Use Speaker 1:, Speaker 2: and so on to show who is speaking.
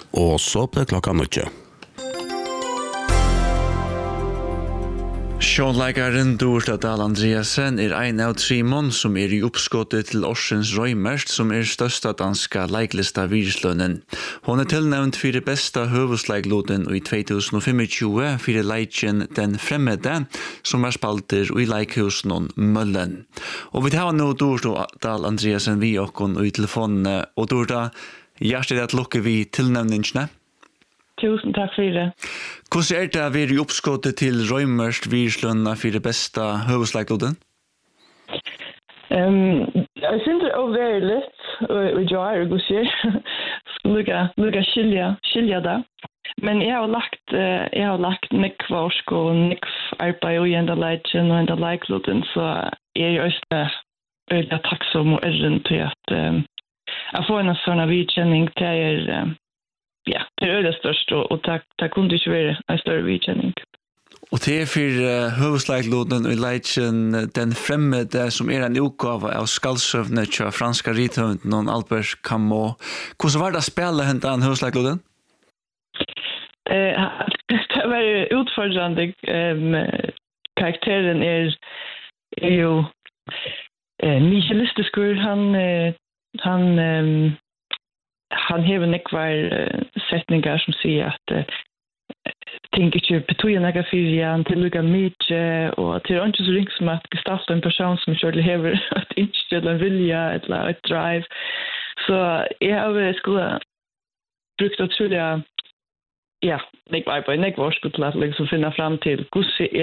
Speaker 1: og så ble klokka 9.
Speaker 2: Sjånleikaren Dorstadal Andreasen en av 3 mann som I oppskottet til Orsens Røymert, som størsta danska leiklista virslønnen. Hon tilnevnt for det beste høvesleikloden I 2025 for leikken Den fremmede, som spalter I leikhusen og Møllen. Og vi tar nå Dorstadal Andreasen vi okkon I telefonene, og Dorda, hjertelig at lukker vi tilnevningene.
Speaker 3: Tusen takk for det.
Speaker 2: Hvordan det å være I oppskottet til Røymert virslønna for det beste høvesleikloden?
Speaker 3: Jeg synes det veldig litt, og jeg har det sier. Lukka skilja det. Men jeg har lagt nekv varsk og nekv arbeid I enda leikjen og enda leikloden, så jeg også veldig takksom og til at jeg får en sånn vidkjenning til ja, det det største, og det kunne ikke være en større vidkjenning.
Speaker 2: Og det for høvesleikloden I leikjen Den fremmede, som en utgave av skallsøvne til franska rithøvenden Albert Camus. Hvordan var det å spille hentan høvesleikloden?
Speaker 3: Det var utfordrende. Karakteren jo nihilistisk. Han hever nekvar setningar som sier at ting ikke betyr nekva fyrir han til lukka mykje, og til ikke så ring som at gestalta en person som ikke hever et innskje eller en vilja eller et drive. Så jeg har skulle brukt utrolig nekva arbeid, nekva årskott til at liksom finna fram til hvordan